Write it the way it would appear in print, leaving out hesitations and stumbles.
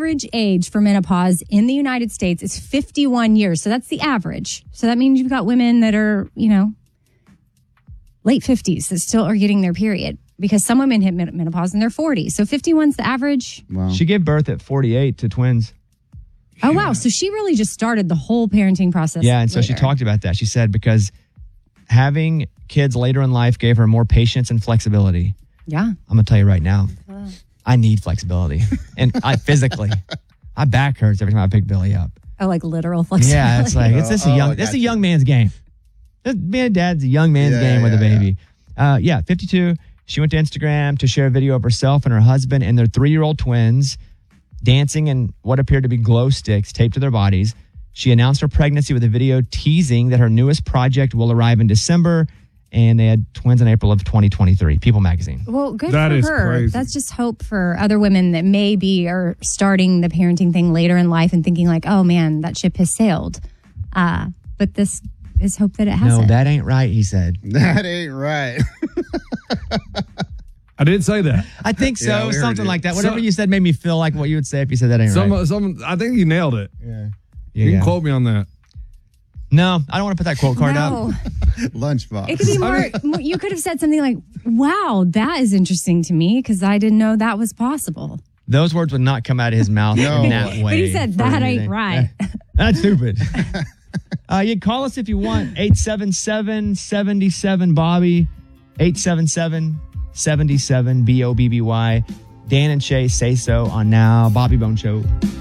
average age for menopause in the United States is 51 years. So that's the average. So that means you've got women that are, late 50s that still are getting their period, because some women hit menopause in their 40s. So 51's the average. Wow. She gave birth at 48 to twins. Oh, wow. So she really just started the whole parenting process. Yeah, and so she talked about that. She said because having kids later in life gave her more patience and flexibility. Yeah. I'm going to tell you right now, I need flexibility. And I my back hurts every time I pick Billy up. Oh, like literal flexibility. Yeah, it's like, it's a young man's game. Being a dad's a young man's game with a baby. 52. She went to Instagram to share a video of herself and her husband and their 3-year-old twins dancing in what appeared to be glow sticks taped to their bodies. She announced her pregnancy with a video teasing that her newest project will arrive in December, and they had twins in April of 2023. People magazine. Well, good That for is her. crazy. That's just hope for other women that maybe are starting the parenting thing later in life and thinking like, oh man, that ship has sailed. But this is hope that it hasn't. No, that ain't right, he said. That ain't right. I did say that. I think so. Yeah, we heard Something it. like that. Whatever you said made me feel like what you would say if you said that ain't right. I think you nailed it. Yeah, You can quote me on that. No, I don't want to put that quote card up. Lunchbox. It could be more, you could have said something like, wow, that is interesting to me because I didn't know that was possible. Those words would not come out of his mouth in that way. But he said, that ain't right. That's stupid. You can call us if you want. 877-77-Bobby. 877-77-BOBBY. Dan and Shay say so on Now. Bobby Bone Show.